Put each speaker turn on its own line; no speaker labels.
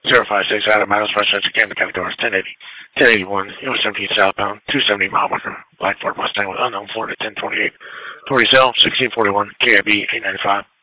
056 out of Miles Westchester, Camden County Doors, 1080. 1081, US 17 southbound, 270 mile marker, Black Ford Mustang with unknown Florida 1028. Authority cell, 1641, KIB 895.